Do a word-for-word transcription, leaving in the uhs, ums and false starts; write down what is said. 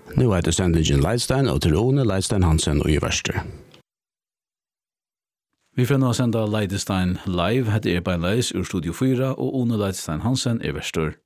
Nu er det sendingen Leidstein og til Rone Leidstein Hansen og i verster. Vi får nå senda Leidstein live, heter er Bein Leis ur Studio fyra, og One Leidstein Hansen er verster.